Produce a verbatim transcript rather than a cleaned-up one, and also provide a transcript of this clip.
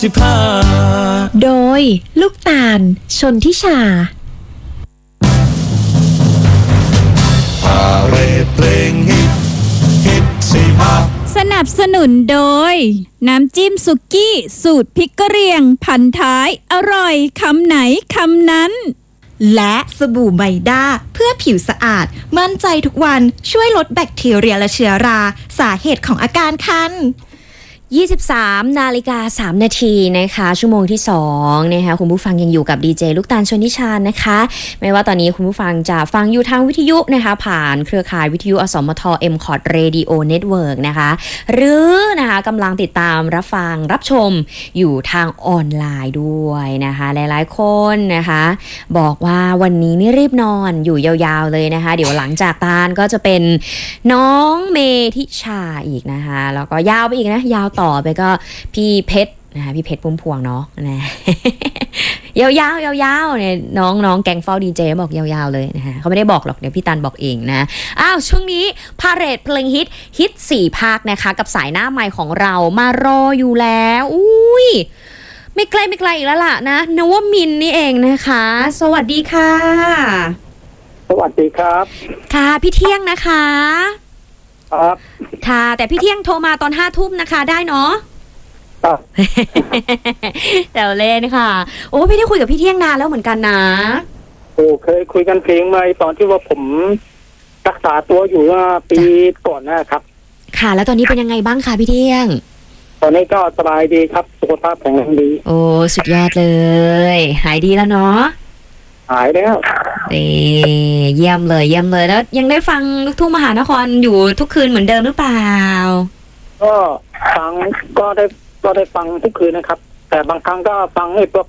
สิบห้าโดยลูกตาลชนทิชาพาเรดเพลงฮิตฮิตสิบห้าสนับสนุนโดยน้ำจิ้มสุกี้สูตรพริกกะเหรี่ยงพันท้ายอร่อยคำไหนคำนั้นและสบู่ไมด้าเพื่อผิวสะอาดมั่นใจทุกวันช่วยลดแบคทีเรียและเชื้อราสาเหตุของอาการคันยี่สิบสามนาฬิกาสามนาทีนะคะชั่วโมงที่สองนะคะคุณผู้ฟังยังอยู่กับดีเจลูกตาลชนนิชานะคะไม่ว่าตอนนี้คุณผู้ฟังจะฟังอยู่ทางวิทยุนะคะผ่านเครือข่ายวิทยุอสมท เอ็ม คอร์ด Radio Network นะคะหรือนะคะกำลังติดตามรับฟังรับชมอยู่ทางออนไลน์ด้วยนะคะหลายๆคนนะคะบอกว่าวันนี้นี่รีบนอนอยู่ยาวๆเลยนะคะเดี๋ยวหลังจากตาลก็จะเป็นน้องเมธิชาอีกนะคะแล้วก็ยาวไปอีกนะยาวต่อไปก็พี่เพชรนะคะพี่เพชรพุ่มพวงเนาะนะ ยาวๆยาวๆเนี่ยน้องน้องแกงเฝ้าดีเจบอกยาวๆเลยนะคะเขาไม่ได้บอกหรอกเดี๋ยวพี่ตันบอกเองนะอ้าวช่วงนี้พาเรดเพลงฮิตฮิตสี่ภาคนะคะกับสายหน้าใหม่ของเรามารออยู่แล้วอุ้ยไม่ไกลไม่ไกลอีกแล้วล่ะนะนวมินทร์นี่เองนะคะสวัสดีค่ะสวัสดีครับค่ะพี่เที่ยงนะคะครับค่ะแต่พี่เที่ยงโทรมาตอนห้าทุ่มนะคะได้เนาะครับแต่เล่นค่ะโอ้ไม่ได้คุยกับพี่เที่ยงนานแล้วเหมือนกันนะโอ้เคยคุยกันเพลงมาตอนที่ว่าผมรักษาตัวอยู่ว่าปีก่อนนะครับค่ะแล้วตอนนี้เป็นยังไงบ้างคะพี่เที่ยงตอนนี้ก็สบายดีครับสุขภาพแข็งแรงดีโอ้สุดยอดเลยหายดีแล้วเนาะหายแล้วเอ่เยี่ยมเลยเยี่ยมเลยแล้วยังได้ฟังลูกทุ่งมหานครอยู่ทุกคืนเหมือนเดิมหรือเปล่าก็ฟังก็ได้ก็ได้ฟังทุกคืนนะครับแต่บางครั้งก็ฟังไอ้พวก